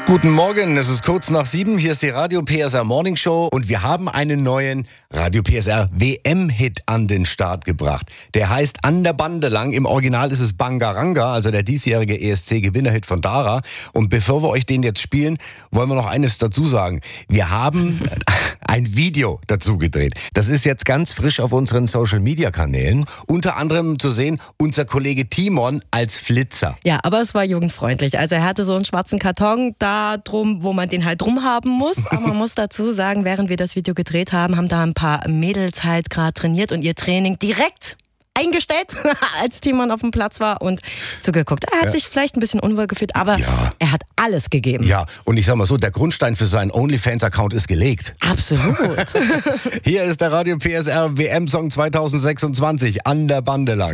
Guten Morgen, es ist kurz nach 7, hier ist die Radio PSR Morning Show und wir haben einen neuen Radio PSR WM-Hit an den Start gebracht. Der heißt An der Bande lang, im Original ist es Bangaranga, also der diesjährige ESC-Gewinnerhit von Dara. Und bevor wir euch den jetzt spielen, wollen wir noch eines dazu sagen. Wir haben ein Video dazu gedreht. Das ist jetzt ganz frisch auf unseren Social-Media-Kanälen. Unter anderem zu sehen, unser Kollege Timon als Flitzer. Ja, aber es war jugendfreundlich. Also er hatte so einen schwarzen Karton da drum, wo man den halt drum haben muss. Aber man muss dazu sagen, während wir das Video gedreht haben, haben da ein paar Mädels halt gerade trainiert und ihr Training direkt eingestellt, als Timon auf dem Platz war und zugeguckt. Er hat sich vielleicht ein bisschen unwohl gefühlt, aber er hat alles gegeben. Ja, und ich sag mal so, der Grundstein für seinen OnlyFans-Account ist gelegt. Absolut. Hier ist der Radio PSR WM-Song 2026, An der Bande lang.